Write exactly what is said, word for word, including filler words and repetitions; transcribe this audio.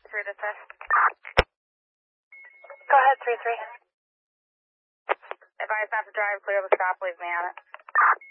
three to six. Go ahead, three three. If I have to drive, clear the stop, leave me on it.